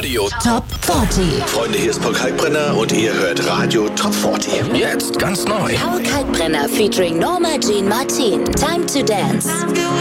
Radio Top 40. Freunde, hier ist Paul Kalkbrenner und ihr hört Radio Top 40. Jetzt ganz neu. Paul Kalkbrenner featuring Norma Jean Martin. Time to Dance.